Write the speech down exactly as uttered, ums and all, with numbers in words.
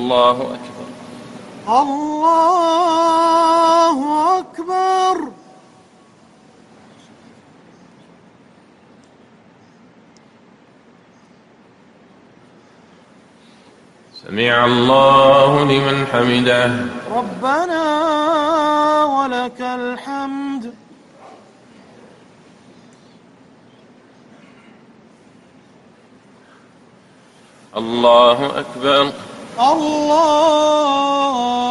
الله أكبر. الله أكبر. سمع الله لمن حمده. ربنا ولك الحمد. الله أكبر. الله